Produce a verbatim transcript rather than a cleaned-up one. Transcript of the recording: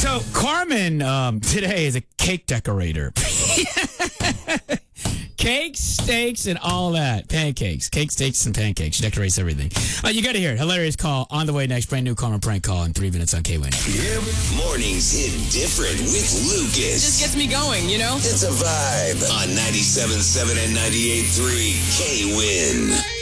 So Carmen um, today is a cake decorator. Cakes, steaks, and all that. Pancakes. Cake, steaks, and pancakes. She decorates everything. Uh, you got to hear it. Hilarious call. On the way next. Brand new Carmen prank call in three minutes on K-Win. Mornings hit different with Lucas. It just gets me going, you know? It's a vibe on ninety-seven point seven and ninety-eight point three K-Win.